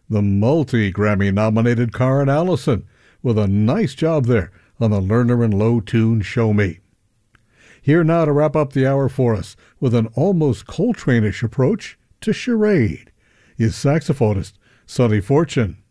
the multi-Grammy nominated Karen Allison, with a nice job there on the Lerner and Loewe tune Show Me. Here now to wrap up the hour for us with an almost Coltrane-ish approach to Charade is saxophonist Sonny Fortune.